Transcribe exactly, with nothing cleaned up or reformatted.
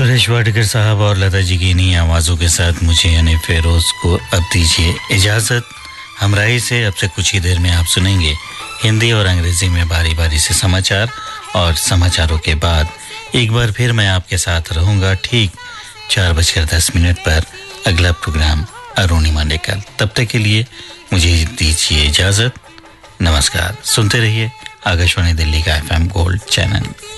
सुरेश वाडकर साहब और लता जी की इन्हीं आवाज़ों के साथ मुझे यानी फेरोज़ को अब दीजिए इजाज़त। हमराही से अब से कुछ ही देर में आप सुनेंगे हिंदी और अंग्रेज़ी में बारी बारी से समाचार, और समाचारों के बाद एक बार फिर मैं आपके साथ रहूँगा ठीक चार बजकर दस मिनट पर अगला प्रोग्राम अरुणिमा लेकर। तब तक के लिए मुझे दीजिए इजाज़त। नमस्कार। सुनते रहिए आकाशवाणी दिल्ली का एफ एम गोल्ड चैनल।